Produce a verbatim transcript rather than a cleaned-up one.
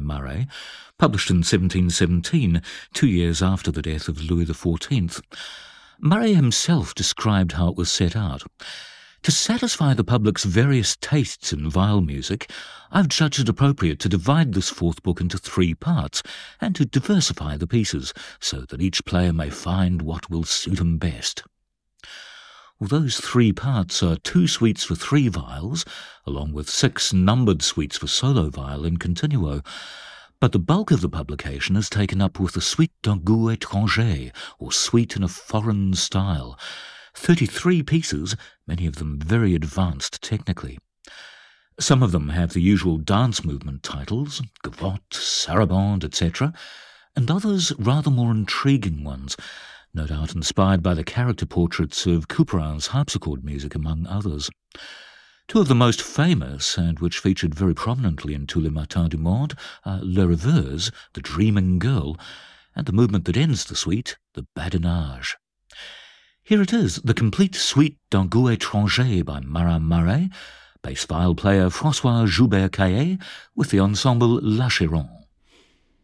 Marais, published in seventeen seventeen, two years after the death of Louis the fourteenth. Marais himself described how it was set out. To satisfy the public's various tastes in viol music, I've judged it appropriate to divide this fourth book into three parts, and to diversify the pieces, so that each player may find what will suit him best. Well, those three parts are two suites for three viols, along with six numbered suites for solo viol in continuo, but the bulk of the publication is taken up with the Suite d'un goût étranger, or Suite in a foreign style. Thirty-three pieces, many of them very advanced technically. Some of them have the usual dance movement titles, gavotte, sarabande, et cetera, and others rather more intriguing ones, no doubt inspired by the character portraits of Couperin's harpsichord music, among others. Two of the most famous, and which featured very prominently in Tous les Matins du Monde, are La Rêveuse, the Dreaming Girl, and the movement that ends the suite, the Badinage. Here it is, the complete Suite d'un goût étranger by Marin Marais, bass viol player François Joubert-Caillet, with the ensemble La Chiron.